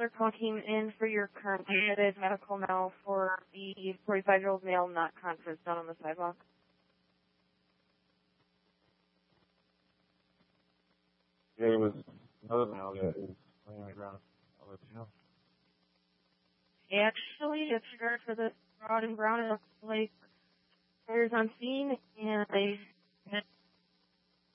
Counselor call came in for your current admitted medical now for the 45-year-old male not conscious down on the sidewalk. Yeah, it was another male that is laying on the ground. I'll let you know. Actually, it's regard for the Rod and Brown. It looks like there's on scene, and they